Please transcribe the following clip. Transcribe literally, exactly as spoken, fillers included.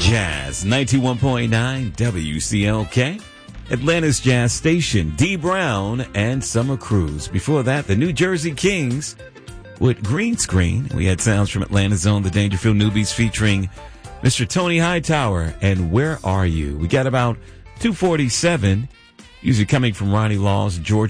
Jazz ninety-one point nine W C L K, Atlanta's Jazz Station. Dee Brown and Summer Cruz. Before that, the New Jersey Kings with Green Screen. We had sounds from Atlanta's own The Dangerfield Newbies featuring Mister Tony Hightower and Where Are You? We got about two forty-seven. Usually coming from Ronnie Law's Georgia